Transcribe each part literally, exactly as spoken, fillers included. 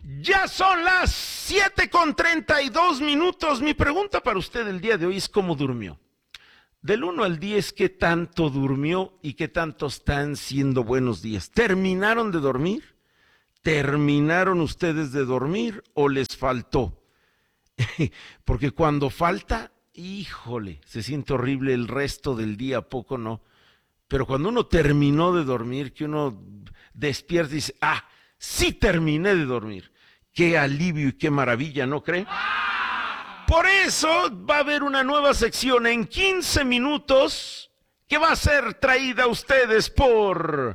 Ya son las siete con treinta y dos minutos. Mi pregunta para usted el día de hoy es ¿cómo durmió? Del uno al diez, ¿qué tanto durmió y qué tanto están siendo buenos días? ¿Terminaron de dormir? ¿Terminaron ustedes de dormir o les faltó? Porque cuando falta, híjole, se siente horrible el resto del día, ¿a poco no? Pero cuando uno terminó de dormir, que uno despierta y dice, ah, sí terminé de dormir. Qué alivio y qué maravilla, ¿no cree? Por eso va a haber una nueva sección en quince minutos que va a ser traída a ustedes por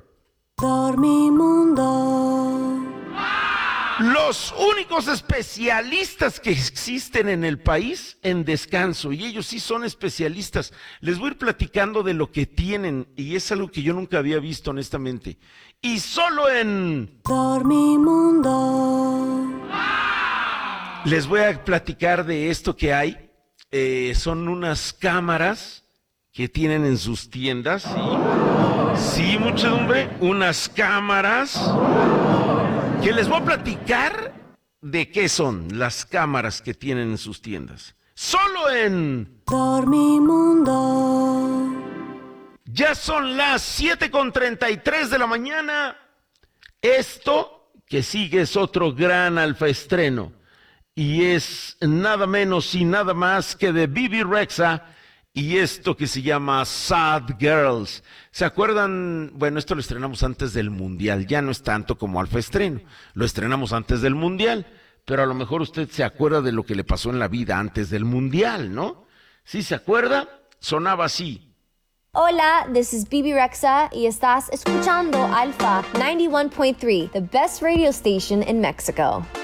Dormimundo. los únicos especialistas que existen en el país en descanso, y ellos sí son especialistas. Les voy a ir platicando de lo que tienen, y es algo que yo nunca había visto honestamente. Y solo en Dormimundo. les voy a platicar de esto que hay. Eh, son unas cámaras que tienen en sus tiendas, ¿sí? Sí, muchedumbre, unas cámaras que les voy a platicar de qué son las cámaras que tienen en sus tiendas. Solo en Dormimundo. Ya son las siete con treinta y tres de la mañana. Esto que sigue es otro gran alfa estreno. Y es nada menos y nada más que de Bebe Rexha y esto que se llama Sad Girls. ¿Se acuerdan? Bueno, esto lo estrenamos antes del Mundial. Ya no es tanto como alfa estreno. Lo estrenamos antes del Mundial. Pero a lo mejor usted se acuerda de lo que le pasó en la vida antes del Mundial, ¿no? ¿Sí se acuerda? Sonaba así. Hola, this is Bebe Rexha y estás escuchando Alpha ninety-one point three, the best radio station in Mexico.